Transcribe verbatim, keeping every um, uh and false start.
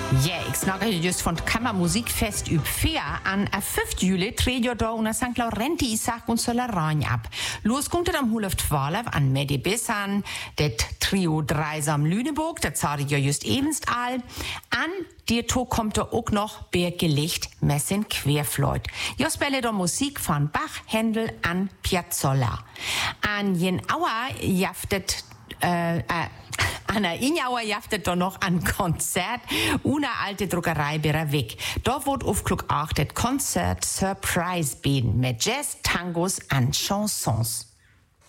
Ja, ich snacke just von Kammermusikfest üb vier an a fünften Juli trägt ja da unter Sankt Laurenti Isaac und Solerain ab. Los kommt am Hulf zwölf an Medi Bissan, det Trio Dreisam Lüneburg, das sah ich ja just ebenst all. An dir to kommt da auch noch Bergelicht Messen Querfleut. Ja, spiele da Musik von Bach, Händel an Piazzolla. An jen Auer jaftet, äh, äh, Anna Injauer jaftet da noch an Konzert una alte Druckerei Bera Weg. Da wird auf Klug acht das Konzert Surprise beten mit Jazz, Tangos und Chansons.